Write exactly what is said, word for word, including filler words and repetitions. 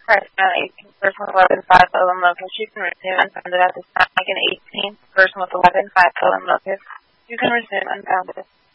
Press an eighteen, person with weapon five Owen Locus. You can resume unfounded at this time. Like an eighteen, person with a weapon five Owen Locus. You can resume unfounded.